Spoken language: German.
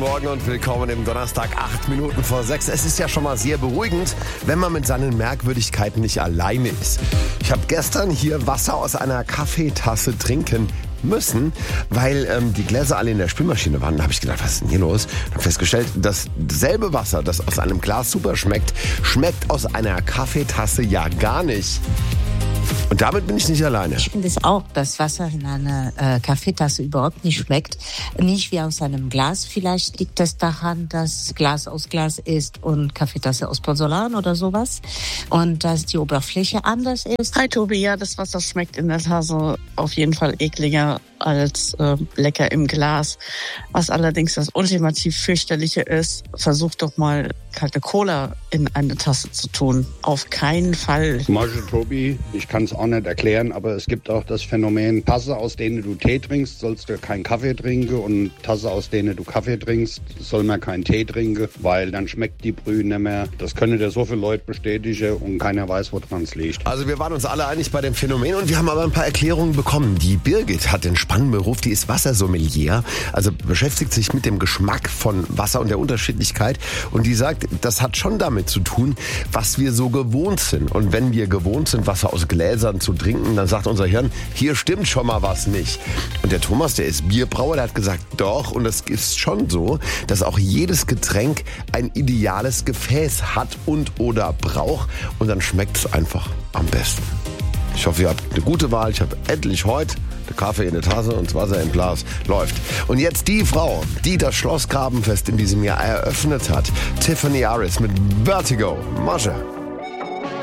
Morgen und willkommen im Donnerstag, 8 Minuten vor 6. Es ist ja schon mal sehr beruhigend, wenn man mit seinen Merkwürdigkeiten nicht alleine ist. Ich habe gestern hier Wasser aus einer Kaffeetasse trinken müssen, weil die Gläser alle in der Spülmaschine waren. Da habe ich gedacht, was ist denn hier los? Ich habe festgestellt, dass dasselbe Wasser, das aus einem Glas super schmeckt, schmeckt aus einer Kaffeetasse ja gar nicht. Und damit bin ich nicht alleine. Ich finde es auch, dass Wasser in einer Kaffeetasse überhaupt nicht schmeckt. Nicht wie aus einem Glas. Vielleicht liegt es daran, dass Glas aus Glas ist und Kaffeetasse aus Porzellan oder sowas. Und dass die Oberfläche anders ist. Hi Tobi, ja, das Wasser schmeckt in der Tasse auf jeden Fall ekliger als lecker im Glas. Was allerdings das ultimativ fürchterliche ist, versuch doch mal kalte Cola in eine Tasse zu tun. Auf keinen Fall. Marge, Tobi, ich kann es auch nicht erklären, aber es gibt auch das Phänomen, Tasse, aus denen du Tee trinkst, sollst du keinen Kaffee trinken, und Tasse, aus denen du Kaffee trinkst, soll man keinen Tee trinken, weil dann schmeckt die Brühe nicht mehr. Das können dir so viele Leute bestätigen und keiner weiß, woran es liegt. Also wir waren uns alle einig bei dem Phänomen und wir haben aber ein paar Erklärungen bekommen. Die Birgit hat den spannenden Beruf, die ist Wassersommelier, also beschäftigt sich mit dem Geschmack von Wasser und der Unterschiedlichkeit, und die sagt, das hat schon damit zu tun, was wir so gewohnt sind. Und wenn wir gewohnt sind, Wasser aus Gläsern zu trinken, dann sagt unser Hirn, hier stimmt schon mal was nicht. Und der Thomas, der ist Bierbrauer, der hat gesagt, doch, und es ist schon so, dass auch jedes Getränk ein ideales Gefäß hat und oder braucht, und dann schmeckt es einfach am besten. Ich hoffe, ihr habt eine gute Wahl. Ich habe endlich heute den Kaffee in der Tasse und das Wasser im Glas. Läuft. Und jetzt die Frau, die das Schloss Grabenfest in diesem Jahr eröffnet hat. Tiffany Aris mit Vertigo. Masche.